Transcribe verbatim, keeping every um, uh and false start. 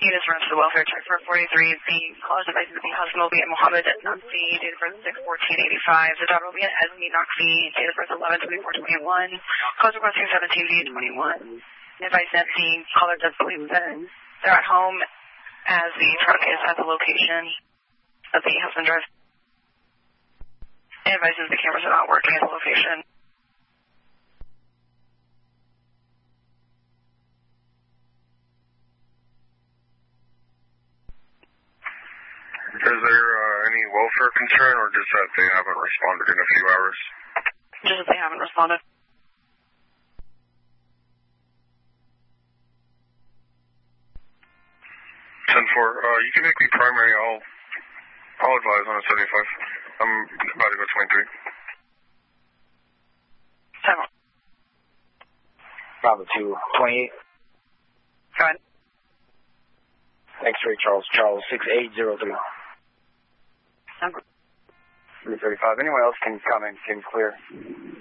is run to the welfare check for forty-three. The caller device is the husband will be at Mohammed Naqvi, date of birth six fourteen eighty-five. The daughter will be at Esme Naqvi, date of birth eleven twenty-four twenty-one. Calls requesting seventeen V twenty-one. Advice that the caller does believe that they're at home as the truck is at the location of the husband drive. And advices the cameras are not working at the location. Is there uh, any welfare concern, or just that they haven't responded in a few hours? Just that they haven't responded. ten four, uh, you can make me primary. I'll, I'll advise on a seventy-five. I'm about to go twenty-three. Seven. Bravo two, twenty-eight. Go ahead. X-ray Charles, Charles, six eight zero three. Okay. three thirty-five. Anyone else can come in, can clear.